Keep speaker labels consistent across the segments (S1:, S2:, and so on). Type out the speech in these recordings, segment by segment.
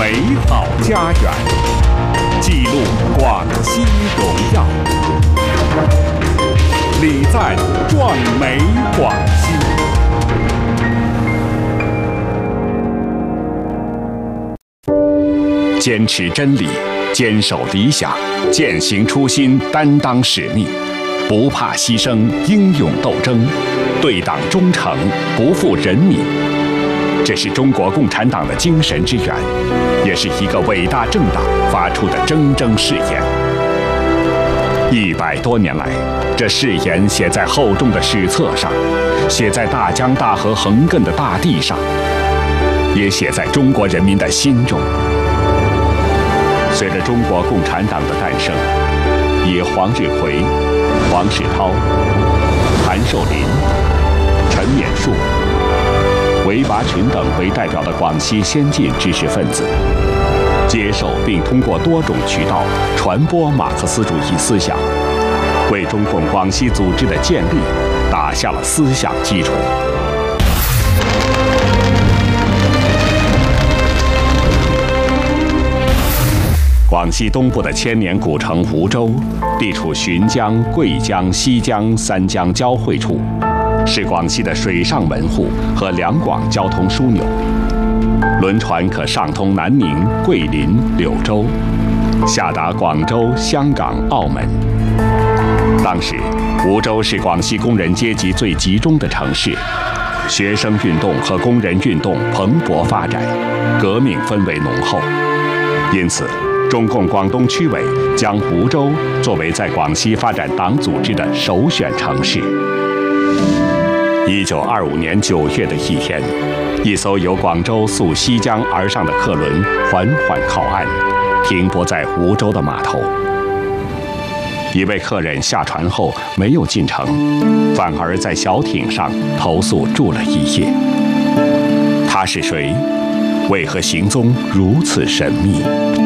S1: 美好家园，记录广西荣耀。礼赞壮美广西。坚持真理，坚守理想，践行初心，担当使命，不怕牺牲，英勇斗争，对党忠诚，不负人民。这是中国共产党的精神之源，也是一个伟大政党发出的铮铮誓言。100多年来，这誓言写在厚重的史册上，写在大江大河横亘的大地上，也写在中国人民的心中。随着中国共产党的诞生，以黄日葵、黄世韬、谭寿林、陈勉树、韦拔群等为代表的广西先进知识分子，接受并通过多种渠道传播马克思主义思想，为中共广西组织的建立打下了思想基础。广西东部的千年古城梧州，地处浔江、桂江、西江三江交汇处，是广西的水上门户和两广交通枢纽。轮船可上通南宁、桂林、柳州，下达广州、香港、澳门。当时，梧州是广西工人阶级最集中的城市，学生运动和工人运动蓬勃发展，革命氛围浓厚，因此中共广东区委将梧州作为在广西发展党组织的首选城市。1925年9月的一天，一艘由广州溯西江而上的客轮缓缓靠岸，停泊在梧州的码头。一位客人下船后没有进城，反而在小艇上投宿住了一夜。他是谁？为何行踪如此神秘？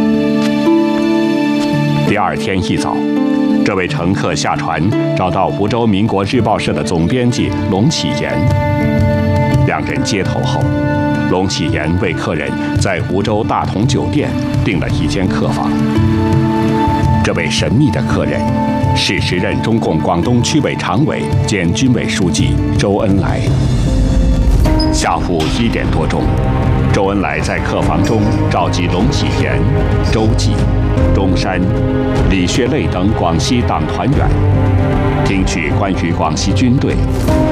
S1: 第二天一早，这位乘客下船，找到梧州民国日报社的总编辑龙启言。两人接头后，龙启言为客人在梧州大同酒店订了一间客房。这位神秘的客人是时任中共广东区委常委兼军委书记周恩来。下午1点多钟，周恩来在客房中召集龙启言、周济、中山、李学累等广西党团员，听取关于广西军队、